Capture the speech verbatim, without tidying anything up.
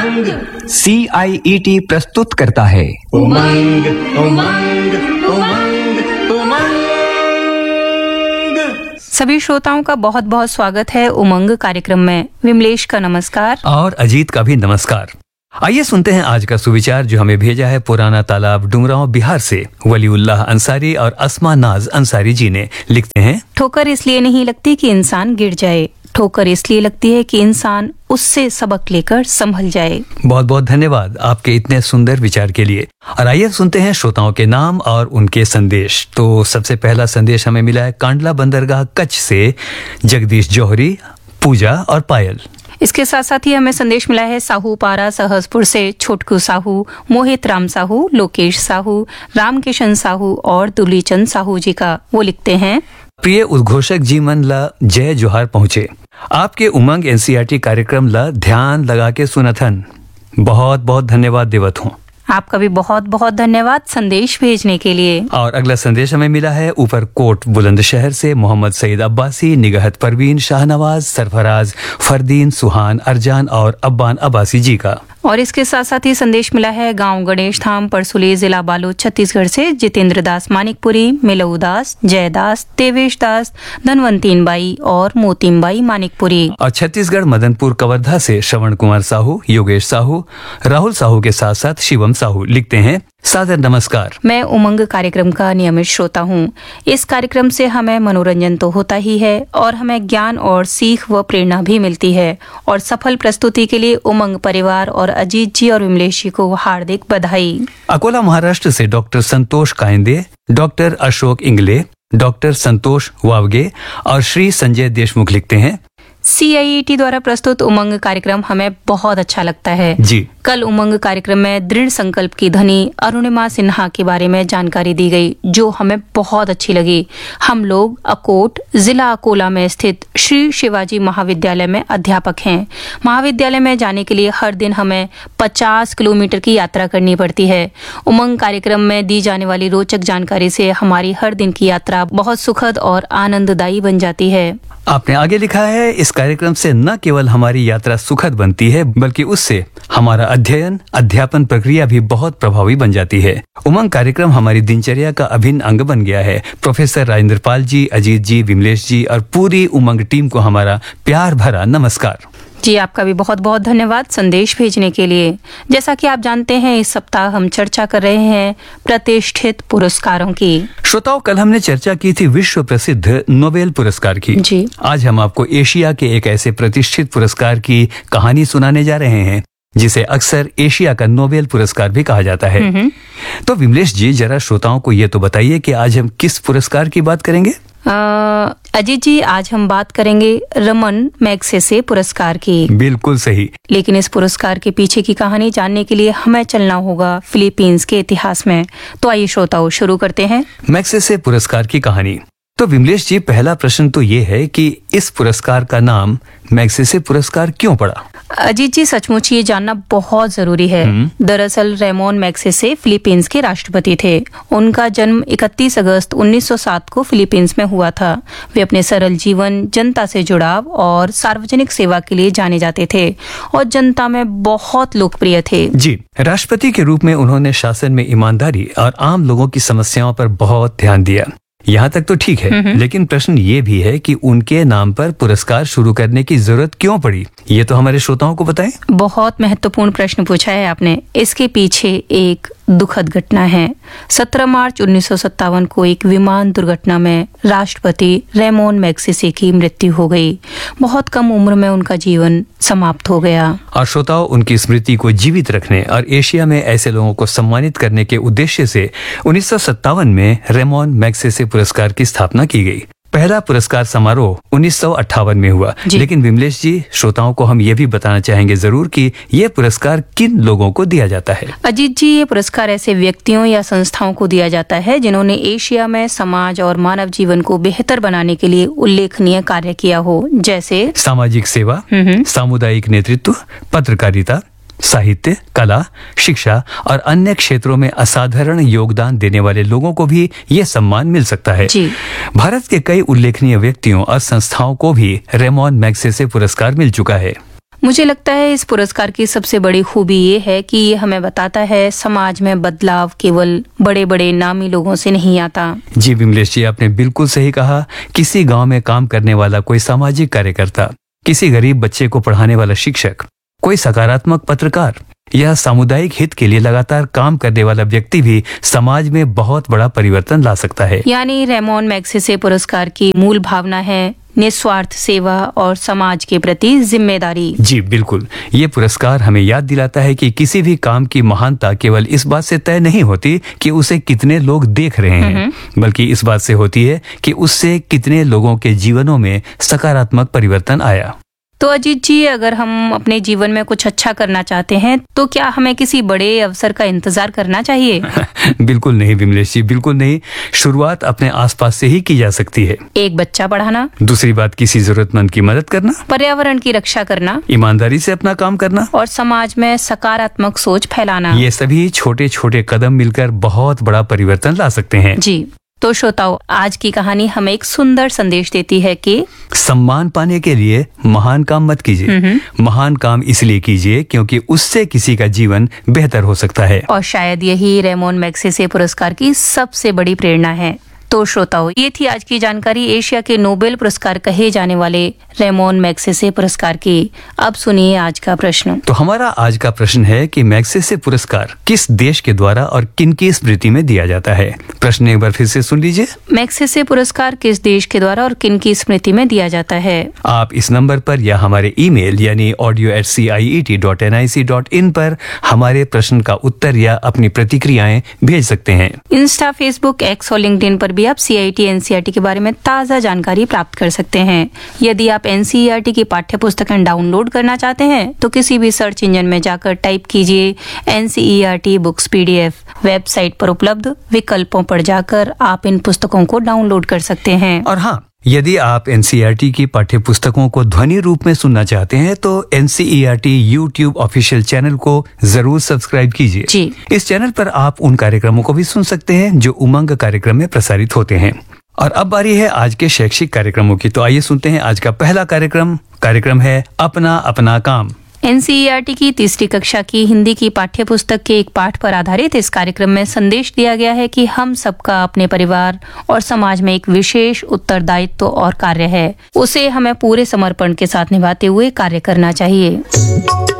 उमंग सी आई E T प्रस्तुत करता है उमंग उमंग उमंग उमंग। सभी श्रोताओं का बहुत बहुत स्वागत है उमंग कार्यक्रम में। विमलेश का नमस्कार और अजीत का भी नमस्कार। आइए सुनते हैं आज का सुविचार जो हमें भेजा है पुराना तालाब डुंगरांव बिहार से वलीउल्लाह अंसारी और अस्मा नाज अंसारी जी ने। लिखते हैं, ठोकर इसलिए नहीं लगती कि इंसान गिर जाए, ठोकर इसलिए लगती है कि इंसान उससे सबक लेकर संभल जाए। बहुत बहुत धन्यवाद आपके इतने सुंदर विचार के लिए। और आइए सुनते हैं श्रोताओं के नाम और उनके संदेश। तो सबसे पहला संदेश हमें मिला है कांडला बंदरगाह कच्छ से जगदीश जौहरी, पूजा और पायल। इसके साथ साथ ही हमें संदेश मिला है साहू पारा सहसपुर से छोटकू साहू, मोहित राम साहू, लोकेश साहू, रामकिशन साहू और दुलीचंद साहू जी का। वो लिखते हैं, प्रिय उद्घोषक जी मन ला जय जोहार पहुँचे। आपके उमंग N C E R T कार्यक्रम ला ध्यान लगा के सुनथन। बहुत बहुत धन्यवाद देवत हूँ। आपका भी बहुत बहुत धन्यवाद संदेश भेजने के लिए। और अगला संदेश हमें मिला है ऊपरकोट बुलंदशहर से मोहम्मद सईद अब्बासी, निगहत परवीन, शाहनवाज, सरफराज, फरदीन, सुहान, अरजान और अब्बान अब्बासी जी का। और इसके साथ साथ ही संदेश मिला है गांव गणेश धाम परसुली, जिला बालोद, छत्तीसगढ़ से जितेंद्र दास मानिकपुरी, मिलऊ दास, जयदास, देवेश दास, धनवंतीन बाई और मोतीम बाई मानिकपुरी। और छत्तीसगढ़ मदनपुर कवर्धा से श्रवण कुमार साहू, योगेश साहू, राहुल साहू के साथ साथ शिवम साहू लिखते हैं, सादर नमस्कार। मैं उमंग कार्यक्रम का नियमित श्रोता हूँ। इस कार्यक्रम से हमें मनोरंजन तो होता ही है और हमें ज्ञान और सीख व प्रेरणा भी मिलती है। और सफल प्रस्तुति के लिए उमंग परिवार और अजीत जी और विमलेश जी को हार्दिक बधाई। अकोला महाराष्ट्र से डॉक्टर संतोष कायंदे, डॉक्टर अशोक इंगले, डॉक्टर संतोष वावगे और श्री संजय देशमुख लिखते हैं, सी आई ई टी द्वारा प्रस्तुत उमंग कार्यक्रम हमें बहुत अच्छा लगता है जी। कल उमंग कार्यक्रम में दृढ़ संकल्प की धनी अरुणिमा सिन्हा के बारे में जानकारी दी गई जो हमें बहुत अच्छी लगी। हम लोग अकोट जिला अकोला में स्थित श्री शिवाजी महाविद्यालय में अध्यापक हैं। महाविद्यालय में जाने के लिए हर दिन हमें पचास किलोमीटर की यात्रा करनी पड़ती है। उमंग कार्यक्रम में दी जाने वाली रोचक जानकारी से हमारी हर दिन की यात्रा बहुत सुखद और आनंददायी बन जाती है। आपने आगे लिखा है, इस कार्यक्रम से न केवल हमारी यात्रा सुखद बनती है बल्कि उससे हमारा अध्ययन अध्यापन प्रक्रिया भी बहुत प्रभावी बन जाती है। उमंग कार्यक्रम हमारी दिनचर्या का अभिन्न अंग बन गया है। प्रोफेसर राजेंद्र पाल जी, अजीत जी, विमलेश जी और पूरी उमंग टीम को हमारा प्यार भरा नमस्कार। जी, आपका भी बहुत बहुत धन्यवाद संदेश भेजने के लिए। जैसा कि आप जानते हैं इस सप्ताह हम चर्चा कर रहे हैं प्रतिष्ठित पुरस्कारों की। श्रोताओं, कल हमने चर्चा की थी विश्व प्रसिद्ध नोबेल पुरस्कार की। जी। आज हम आपको एशिया के एक ऐसे प्रतिष्ठित पुरस्कार की कहानी सुनाने जा रहे हैं जिसे अक्सर एशिया का नोबेल पुरस्कार भी कहा जाता है। तो विमलेश जी, जरा श्रोताओं को ये तो बताइए कि आज हम किस पुरस्कार की बात करेंगे? अजीत जी, आज हम बात करेंगे रमन मैग्सेसे पुरस्कार की। बिल्कुल सही। लेकिन इस पुरस्कार के पीछे की कहानी जानने के लिए हमें चलना होगा फिलीपींस के इतिहास में। तो आइए श्रोताओं, शुरू करते हैं मैग्सेसे पुरस्कार की कहानी। तो विमलेश जी, पहला प्रश्न तो ये है कि इस पुरस्कार का नाम मैग्सेसे पुरस्कार क्यों पड़ा? अजीत जी, सचमुच ये जानना बहुत जरूरी है। दरअसल रेमोन मैग्सेसे फिलीपींस के राष्ट्रपति थे। उनका जन्म इकतीस अगस्त उन्नीस सौ सात को फिलीपींस में हुआ था। वे अपने सरल जीवन, जनता से जुड़ाव और सार्वजनिक सेवा के लिए जाने जाते थे और जनता में बहुत लोकप्रिय थे। जी, राष्ट्रपति के रूप में उन्होंने शासन में ईमानदारी और आम लोगों की समस्याओं पर बहुत ध्यान दिया। यहाँ तक तो ठीक है, लेकिन प्रश्न ये भी है कि उनके नाम पर पुरस्कार शुरू करने की जरूरत क्यों पड़ी? ये तो हमारे श्रोताओं को बताएं। बहुत महत्वपूर्ण प्रश्न पूछा है आपने। इसके पीछे एक दुखद घटना है। सत्रह मार्च उन्नीस सौ सत्तावन को एक विमान दुर्घटना में राष्ट्रपति रेमोन मैग्सेसे की मृत्यु हो गई। बहुत कम उम्र में उनका जीवन समाप्त हो गया। और श्रोताओं, उनकी स्मृति को जीवित रखने और एशिया में ऐसे लोगों को सम्मानित करने के उद्देश्य से उन्नीस सौ सत्तावन में रेमोन मैग्सेसे पुरस्कार की स्थापना की गई। पहला पुरस्कार समारोह उन्नीस सौ अट्ठावन में हुआ। लेकिन विमलेश जी, श्रोताओं को हम ये भी बताना चाहेंगे जरूर कि ये पुरस्कार किन लोगों को दिया जाता है? अजीत जी, ये पुरस्कार ऐसे व्यक्तियों या संस्थाओं को दिया जाता है जिन्होंने एशिया में समाज और मानव जीवन को बेहतर बनाने के लिए उल्लेखनीय कार्य किया हो, जैसे सामाजिक सेवा, सामुदायिक नेतृत्व, पत्रकारिता, साहित्य, कला, शिक्षा और अन्य क्षेत्रों में असाधारण योगदान देने वाले लोगों को भी ये सम्मान मिल सकता है। जी। भारत के कई उल्लेखनीय व्यक्तियों और संस्थाओं को भी रेमोन मैग्सेसे पुरस्कार मिल चुका है। मुझे लगता है इस पुरस्कार की सबसे बड़ी खूबी ये है कि ये हमें बताता है समाज में बदलाव केवल बड़े बड़े नामी लोगों से नहीं आता। जी विमलेश जी, आपने बिल्कुल सही कहा। किसी गांव में काम करने वाला कोई सामाजिक कार्यकर्ता, किसी गरीब बच्चे को पढ़ाने वाला शिक्षक, कोई सकारात्मक पत्रकार या सामुदायिक हित के लिए लगातार काम करने वाला व्यक्ति भी समाज में बहुत बड़ा परिवर्तन ला सकता है। यानी रेमोन मैग्सेसे पुरस्कार की मूल भावना है निस्वार्थ सेवा और समाज के प्रति जिम्मेदारी। जी बिल्कुल, ये पुरस्कार हमें याद दिलाता है कि किसी भी काम की महानता केवल इस बात से तय नहीं होती कि उसे कितने लोग देख रहे हैं, बल्कि इस बात से होती है कि उससे कितने लोगों के जीवनों में सकारात्मक परिवर्तन आया। तो अजीत जी, अगर हम अपने जीवन में कुछ अच्छा करना चाहते हैं तो क्या हमें किसी बड़े अवसर का इंतजार करना चाहिए? बिल्कुल नहीं विमलेश जी, बिल्कुल नहीं। शुरुआत अपने आसपास से ही की जा सकती है। एक बच्चा पढ़ाना, दूसरी बात किसी जरूरतमंद की मदद करना, पर्यावरण की रक्षा करना, ईमानदारी से अपना काम करना और समाज में सकारात्मक सोच फैलाना, ये सभी छोटे छोटे कदम मिलकर बहुत बड़ा परिवर्तन ला सकते हैं। जी तो श्रोताओं, आज की कहानी हमें एक सुंदर संदेश देती है कि सम्मान पाने के लिए महान काम मत कीजिए, महान काम इसलिए कीजिए क्योंकि उससे किसी का जीवन बेहतर हो सकता है। और शायद यही रेमोन मैग्सेसे पुरस्कार की सबसे बड़ी प्रेरणा है। तो श्रोताओं, ये थी आज की जानकारी एशिया के नोबेल पुरस्कार कहे जाने वाले रेमोन मैग्सेसे पुरस्कार की। अब सुनिए आज का प्रश्न। तो हमारा आज का प्रश्न है कि मैग्सेसे पुरस्कार किस देश के द्वारा और किन की स्मृति में दिया जाता है? प्रश्न एक बार फिर से सुन लीजिए। मैग्सेसे पुरस्कार किस देश के द्वारा और किन की स्मृति में दिया जाता है? आप इस नंबर पर या हमारे ईमेल यानी audio eight C I E T dot N I C dot in पर हमारे प्रश्न का उत्तर या अपनी प्रतिक्रियाएं भेज सकते हैं। इंस्टा, फेसबुक, एक्स और लिंक्डइन पर भी आप सी I T N C E R T के बारे में ताज़ा जानकारी प्राप्त कर सकते हैं। यदि आप N C E R T की पाठ्य पुस्तकें डाउनलोड करना चाहते हैं तो किसी भी सर्च इंजन में जाकर टाइप कीजिए N C E R T books P D F. Website पर उपलब्ध विकल्पों पर जाकर आप इन पुस्तकों को डाउनलोड कर सकते हैं। और हाँ, यदि आप N C E R T की पाठ्य पुस्तकों को ध्वनि रूप में सुनना चाहते हैं तो N C E R T YouTube official channel को जरूर सब्सक्राइब कीजिए। जी। इस चैनल पर आप उन कार्यक्रमों को भी सुन सकते हैं जो उमंग कार्यक्रम में प्रसारित होते हैं। और अब बारी है आज के शैक्षिक कार्यक्रमों की। तो आइए सुनते हैं आज का पहला कार्यक्रम। कार्यक्रम है अपना अपना काम। N C E R T की तीसरी कक्षा की हिंदी की पाठ्य पुस्तक के एक पाठ पर आधारित इस कार्यक्रम में संदेश दिया गया है कि हम सबका अपने परिवार और समाज में एक विशेष उत्तरदायित्व और कार्य है। उसे हमें पूरे समर्पण के साथ निभाते हुए कार्य करना चाहिए।